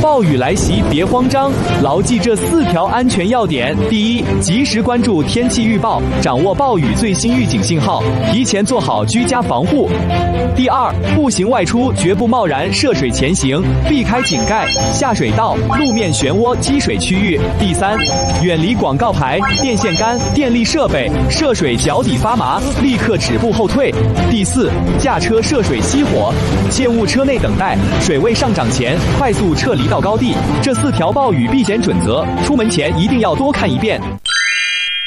暴雨来袭别慌张，牢记这4条安全要点。第一，及时关注天气预报，掌握暴雨最新预警信号，提前做好居家防护。第二，步行外出绝不贸然涉水前行，避开井盖、下水道、路面漩涡、积水区域。第三，远离广告牌、电线杆、电力设备，涉水脚底发麻，立刻止步后退。第四，驾车涉水熄火，切勿车内等待，水位上涨前快速撤离到高地。这4条暴雨避险准则，出门前一定要多看一遍。